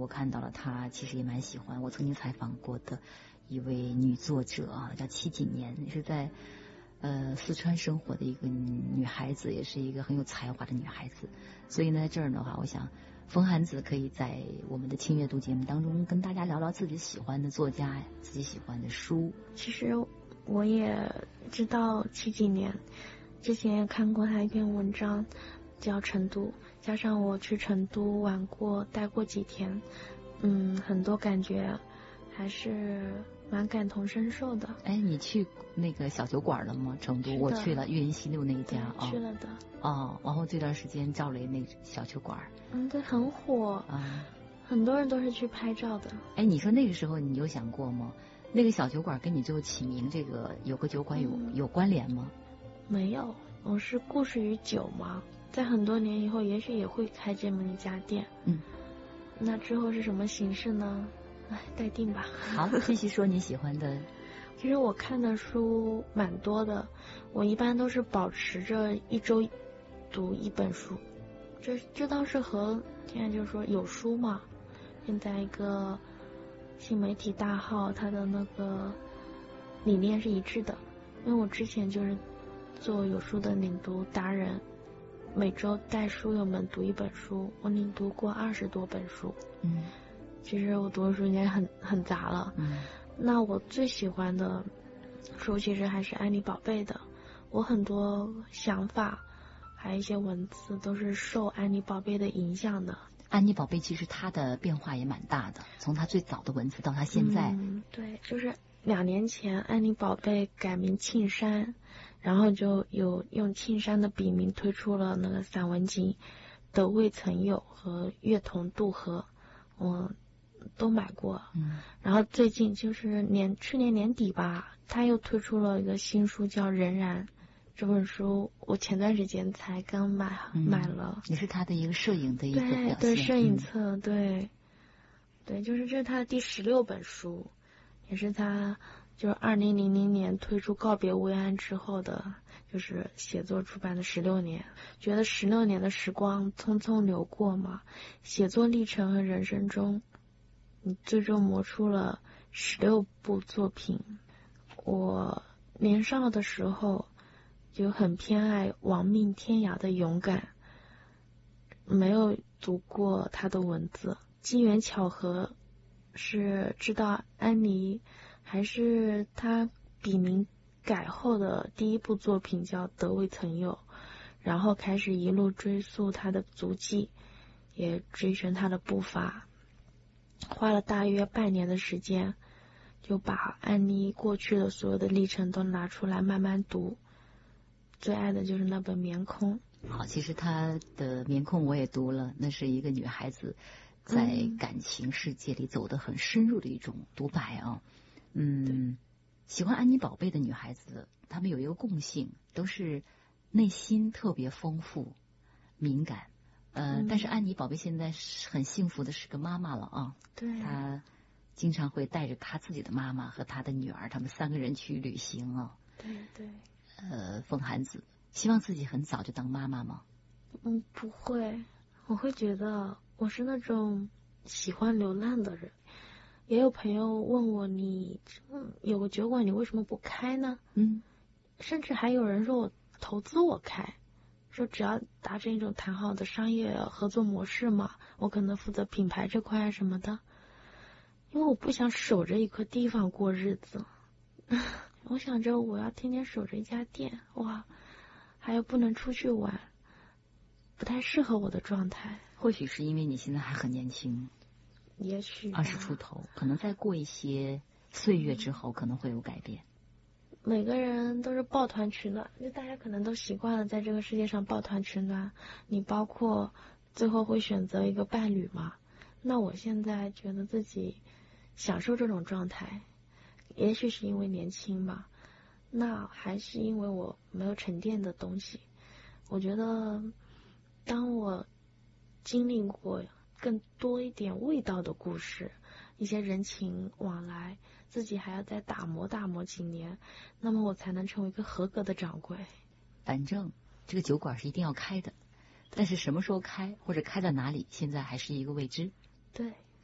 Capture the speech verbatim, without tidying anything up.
我看到了他其实也蛮喜欢我曾经采访过的一位女作者啊，叫戚锦年，是在呃四川生活的一个女孩子，也是一个很有才华的女孩子。所以呢，在这儿的话，我想风寒子可以在我们的轻阅读节目当中跟大家聊聊自己喜欢的作家，自己喜欢的书。 其实我也知道戚锦年，之前也看过他一篇文章叫《成都》，加上我去成都玩过待过几天，嗯，很多感觉还是蛮感同身受的。 哎，你去那个小酒馆了吗？成都我去了，岳云西路那一家啊。 去了的。 哦，然后这段时间赵雷那小酒馆， 嗯，对，很火啊，很多人都是去拍照的。 哎，你说那个时候你有想过吗？那个小酒馆跟你最后起名这个有个酒馆有、嗯、有关联吗？ 没有，我是故事与酒嘛，在很多年以后也许也会开这么一家店。 嗯， 那之后是什么形式呢？哎，待定吧。 好，继续说你喜欢的。 其实我看的书蛮多的，我一般都是保持着一周读一本书，这这倒是和现在就是说有书嘛，现在一个新媒体大号它的那个理念是一致的。因为我之前就是做有书的领读达人，每周带书友们读一本书，我领读过二十多本书。 嗯， 其实我读的书应该很很杂了。 嗯， 那我最喜欢的书其实还是安妮宝贝的，我很多想法还有一些文字都是受安妮宝贝的影响的。 安妮宝贝其实它的变化也蛮大的，从它最早的文字到它现在。 嗯，对，就是两年前安妮宝贝改名庆山，然后就有用庆山的笔名推出了那个散文集《得未曾有》和《月童渡河》，我都买过。 嗯， 然后最近就是年去年年底吧，他又推出了一个新书叫《仍然》，这本书我前段时间才刚买、嗯、买了。 也是他的一个摄影的一个表现。 对对，摄影册、嗯、对对，就是这是他的第十六本书，也是他就是二零零零年推出《告别薇安》之后的，就是写作出版的十六年。觉得十六年的时光匆匆流过嘛，写作历程和人生中，你最终磨出了十六部作品。我年少的时候就很偏爱亡命天涯的勇敢，没有读过他的文字，机缘巧合是知道安妮还是他笔名改后的第一部作品叫《得未曾有》，然后开始一路追溯他的足迹，也追寻他的步伐，花了大约半年的时间，就把安妮过去的所有的历程都拿出来慢慢读。最爱的就是那本《棉空》。 好，其实她的《棉空》我也读了，那是一个女孩子在感情世界里走得很深入的一种独白啊。嗯，喜欢安妮宝贝的女孩子，她们有一个共性，都是内心特别丰富、敏感。呃，嗯、但是安妮宝贝现在是很幸福的，是个妈妈了啊。 对， 她经常会带着她自己的妈妈和她的女儿，他们三个人去旅行啊。 对对。 呃，风寒子希望自己很早就当妈妈吗？ 嗯，不会，我会觉得我是那种喜欢流浪的人。也有朋友问我，你嗯有个酒馆你为什么不开呢？ 嗯， 甚至还有人说我投资我开，说只要达成一种谈好的商业合作模式嘛，我可能负责品牌这块什么的。因为我不想守着一块地方过日子，我想着我要天天守着一家店，哇，还有不能出去玩，不太适合我的状态。 或许是因为你现在还很年轻， 也许二十出头，可能再过一些岁月之后，可能会有改变。 每个人都是抱团取暖，就大家可能都习惯了在这个世界上抱团取暖，你包括最后会选择一个伴侣嘛？那我现在觉得自己享受这种状态，也许是因为年轻吧，那还是因为我没有沉淀的东西。我觉得当我经历过更多一点味道的故事，一些人情往来，自己还要再打磨打磨几年，那么我才能成为一个合格的掌柜。 反正这个酒馆是一定要开的，但是什么时候开或者开在哪里，现在还是一个未知。 对。